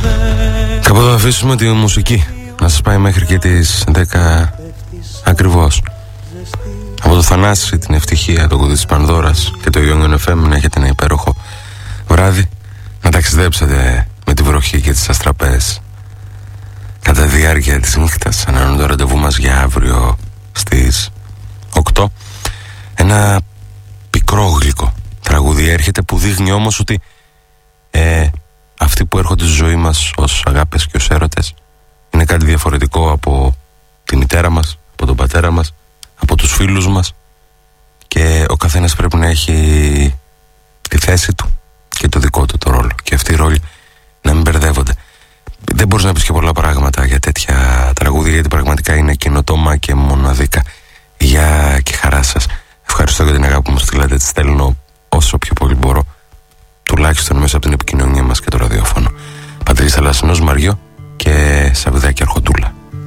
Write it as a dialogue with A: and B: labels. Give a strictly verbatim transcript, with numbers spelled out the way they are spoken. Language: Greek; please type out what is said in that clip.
A: Κάπου θα αφήσουμε τη μουσική να σας πάει μέχρι και τις δέκα ακριβώς. Από το Θανάση, την Ευτυχία, το κουδί της Πανδώρας και το Ιόνιον εφ εμ να έχετε ένα υπέροχο βράδυ, να ταξιδέψετε με τη βροχή και τις αστραπές κατά τη διάρκεια της νύχτας. Ανανώνω το ραντεβού μας για αύριο στις οκτώ. Ένα πικρό γλυκό τραγούδι έρχεται που δείχνει όμως ότι ε, αυτοί που έρχονται στη ζωή μας ως αγάπες και ως έρωτες είναι κάτι διαφορετικό από τη μητέρα μας, από τον πατέρα μας, από τους φίλους μας, και ο καθένας πρέπει να έχει τη θέση του και το δικό του το ρόλο, και αυτοί οι ρόλοι να μην μπερδεύονται. Δεν μπορείς να πεις και πολλά πράγματα για τέτοια τραγούδια, γιατί πραγματικά είναι καινοτόμα και μοναδικά. Γεια και χαρά σας. Ευχαριστώ για την αγάπη που μου στείλατε. Τη στέλνω όσο πιο πολύ μπορώ, τουλάχιστον μέσα από την επικοινωνία μας και το ραδιόφωνο. Πατρίς Θαλασσινός, Μαριό και Σαββιδάκη Αρχό.